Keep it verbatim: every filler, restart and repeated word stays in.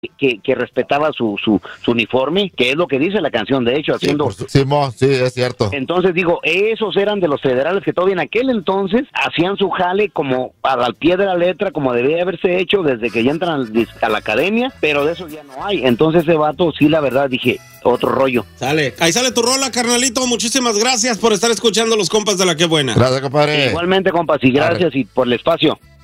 que, que respetaba su, su, su uniforme, que es lo que dice la canción, de hecho, haciendo... Sí, sí, mo, sí, es cierto. Entonces digo, esos eran de los federales que todavía en aquel entonces hacían su jale como al pie de la letra, como debía haberse hecho desde que ya entran a la academia, pero de eso ya no hay. Entonces ese vato, sí, la verdad, dije, otro rollo. Sale, ahí sale tu rola, carnalito. Muchísimas gracias por estar escuchando los compas de La Qué Buena. Gracias, compadre. Igualmente, compas, y gracias y por el espacio.